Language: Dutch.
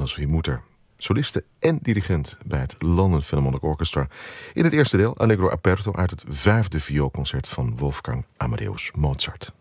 Anne-Sophie Mutter, soliste en dirigent bij het London Philharmonic Orchestra. In het eerste deel Allegro Aperto uit het 5e vioolconcert van Wolfgang Amadeus Mozart.